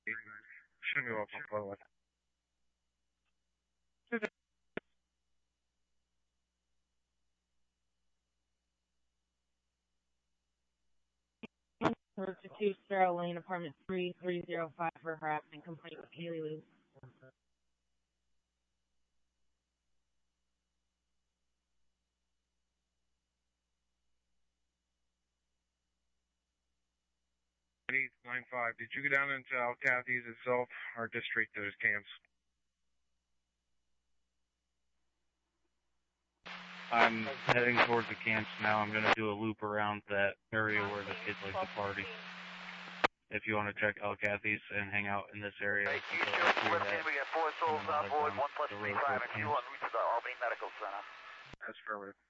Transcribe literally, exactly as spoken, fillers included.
Should be off by the way. Route to two Sparrow Lane, apartment three three zero five for harassment complaint with Haley Lou. eight nine five. Did you go down into Alcatraz itself or just straight to those camps? I'm heading towards the camps now. I'm going to do a loop around that area where the kids like to party. If you want to check Alcatraz and hang out in this area, hey, you show us that. We got four souls on board, one plus three five, and two en route to the Albany Medical Center. That's affirmative.